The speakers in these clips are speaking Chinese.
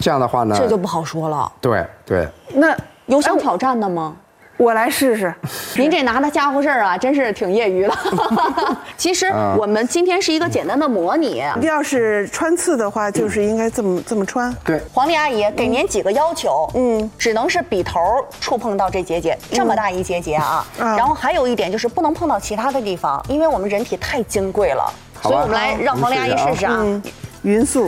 这样的话呢， 这就不好说了。 对对。 那有想挑战的吗？ 我来试试。 您这拿的家伙事儿啊，真是挺业余的。其实我们今天是一个简单的模拟。 要是穿刺的话，就是应该这么穿。 对， 黄丽阿姨给您几个要求，只能是笔头触碰到这结节，这么大一结节啊。然后还有一点就是不能碰到其他的地方，因为我们人体太金贵了。所以我们来让黄丽阿姨试试啊。 匀速。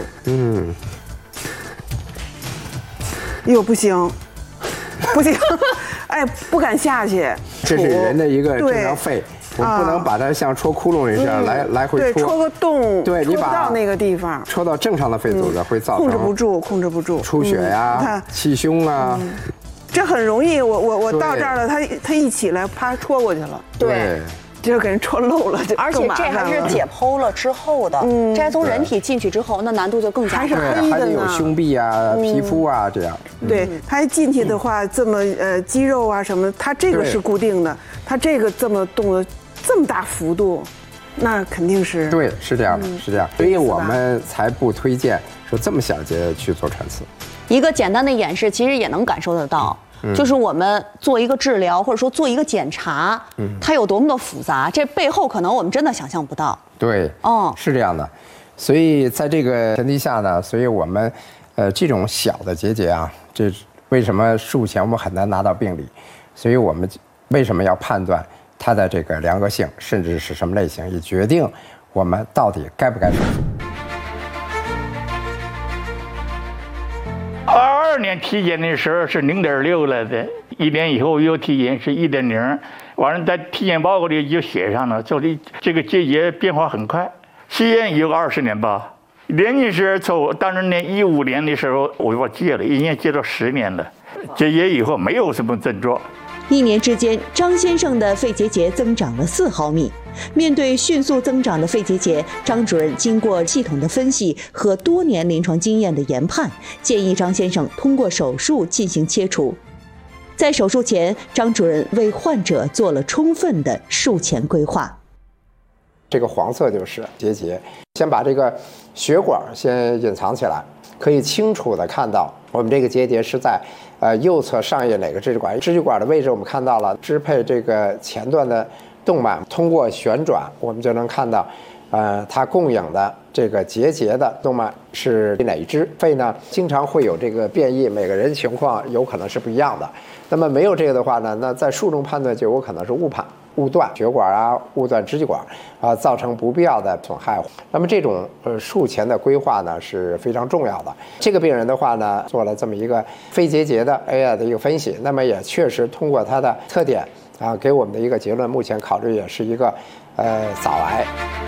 哟，不行，不行。哎，不敢下去。 这是人的一个正常肺，我们不能把它像戳窟窿一样来回戳。 对，戳个洞。 对，你把到那个地方， 戳到正常的肺组织会造成控制不住出血呀、气胸啊。 这很容易，我到这儿了，他一起来，啪戳过去了。 对。 就给人戳漏了， 而且这还是解剖了之后的，这还从人体进去之后，那难度就更加还是黑的呢， 还得有胸壁啊、皮肤啊这样。 对，它进去的话，这么肌肉啊什么，它这个是固定的，它这个这么动的这么大幅度，那肯定是对，是这样的，是这样，所以我们才不推荐说这么小节去做穿刺。 一个简单的演示，其实也能感受得到。就是我们做一个治疗，或者说做一个检查，它有多么的复杂，这背后可能我们真的想象不到。 对，是这样的。所以在这个前提下呢，所以我们，这种小的结节啊，这为什么术前我们很难拿到病理？所以我们为什么要判断它的这个良恶性，甚至是什么类型，以决定我们到底该不该手术。 22年体检的时候是0.6来的，1年以后又体检是1.0，完了在体检报告里就写上了，这个结节变化很快，期间也有20年吧。年纪是从当时年15年的时候我戒了，一年戒到10年了，结节以后没有什么症状。 1年之间，张先生的肺结节增长了4毫米。面对迅速增长的肺结节，张主任经过系统的分析和多年临床经验的研判，建议张先生通过手术进行切除。在手术前，张主任为患者做了充分的术前规划。 这个黄色就是结节，先把这个血管先隐藏起来，可以清楚的看到我们这个结节是在右侧上叶哪个支气管，支气管的位置我们看到了，支配这个前段的动脉，通过旋转我们就能看到，它供应的这个结节的动脉是哪一支。肺呢经常会有这个变异，每个人情况有可能是不一样的。那么没有这个的话呢，那在术中判断就有可能是误断血管啊，误断支气管啊，造成不必要的损害。那么这种术前的规划呢是非常重要的。这个病人的话呢，做了这么一个肺结节的 AI 的一个分析，那么也确实通过它的特点啊，给我们的一个结论，目前考虑也是一个早癌。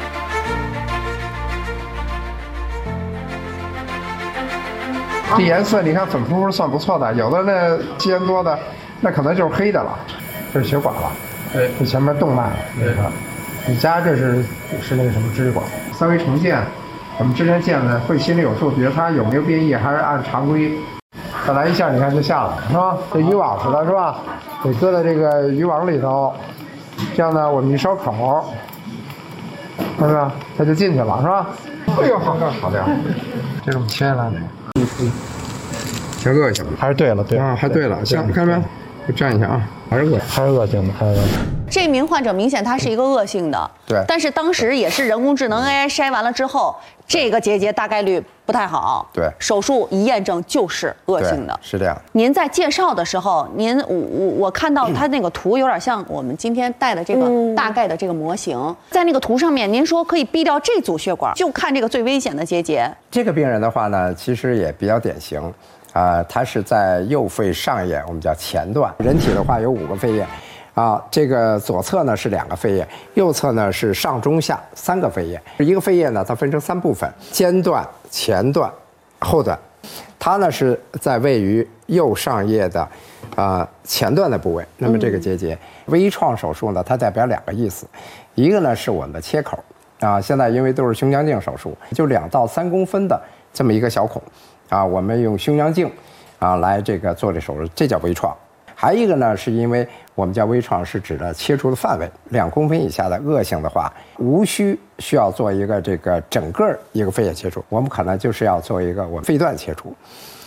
这颜色你看粉扑扑算不错的，有的那基因多的，那可能就是黑的了，这是血管了，对，这前面动脉了，那个，你家这是那个什么支气管，稍微重建，我们之前见的会心里有数，比如它有没有变异，还是按常规。本来一下你看就下了，是吧？这渔网似的，是吧？得搁在这个渔网里头，这样呢，我们一烧口，是不是？它就进去了，是吧？哎呦，好亮！这种切下来的。挺恶心的， 还是对了，对啊，还对了，行，看没？我蘸一下啊，还是恶心的， 这名患者明显他是一个恶性的， 对， 但是当时也是人工智能 AI 筛完了之后，这个结节大概率不太好， 对， 手术一验证就是恶性的， 是这样。 您在介绍的时候，我看到他那个图有点像我们今天带的这个大概的这个模型，在那个图上面，您说可以避掉这组血管，就看这个最危险的结节。 这个病人的话呢，其实也比较典型。它是在右肺上叶，我们叫前段。人体的话有5个肺叶，这个左侧呢是2个肺叶，右侧呢是上中下3个肺叶。一个肺叶呢，它分成3部分：间段、前段、后段。它呢是在位于右上叶的前段的部位。那么这个结节，微创手术呢，它代表2个意思，一个呢是我们的切口现在因为都是胸腔镜手术，就2到3公分的这么一个小孔。我们用胸腔镜来这个做这手术，这叫微创。还有一个呢，是因为我们叫微创是指的切除的范围2公分以下的恶性的话，无需要做一个这个整个一个肺叶切除，我们可能就是要做一个我们肺段切除。